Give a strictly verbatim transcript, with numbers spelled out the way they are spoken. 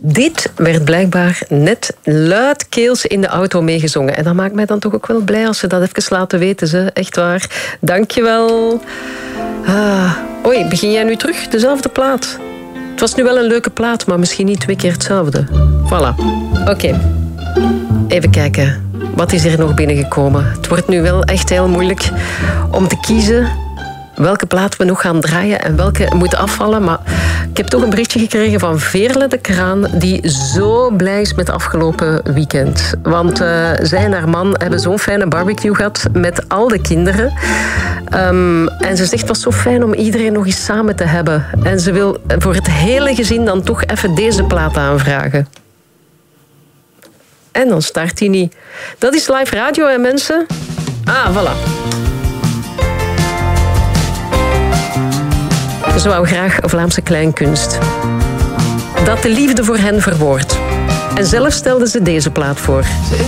Dit werd blijkbaar net luidkeels in de auto meegezongen. En dat maakt mij dan toch ook wel blij als ze dat even laten weten. Ze. Echt waar. Dankjewel. Ah. Oei, begin jij nu terug? Dezelfde plaat. Het was nu wel een leuke plaat, maar misschien niet twee keer hetzelfde. Voilà. Oké. Okay. Even kijken. Wat is er nog binnengekomen? Het wordt nu wel echt heel moeilijk om te kiezen welke plaat we nog gaan draaien en welke moet afvallen. Maar ik heb toch een berichtje gekregen van Veerle de Kraan, die zo blij is met het afgelopen weekend. Want uh, zij en haar man hebben zo'n fijne barbecue gehad met al de kinderen. Um, en ze zegt, het was zo fijn om iedereen nog eens samen te hebben. En ze wil voor het hele gezin dan toch even deze plaat aanvragen. En dan start hij niet. Dat is live radio, hè, mensen? Ah, voilà. Ze wou graag Vlaamse kleinkunst. Dat de liefde voor hen verwoordt. En zelf stelde ze deze plaat voor.